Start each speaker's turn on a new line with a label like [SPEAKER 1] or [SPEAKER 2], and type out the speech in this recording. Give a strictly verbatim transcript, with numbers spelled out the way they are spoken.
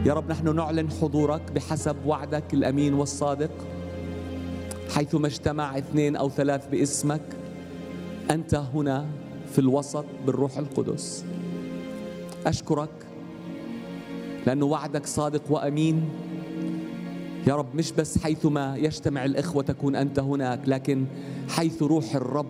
[SPEAKER 1] يا رب نحن نعلن حضورك بحسب وعدك الأمين والصادق، حيثما اجتمع اثنين أو ثلاث باسمك أنت هنا في الوسط بالروح القدس. أشكرك لأن وعدك صادق وأمين يا رب، مش بس حيثما يجتمع الإخوة تكون أنت هناك، لكن حيث روح الرب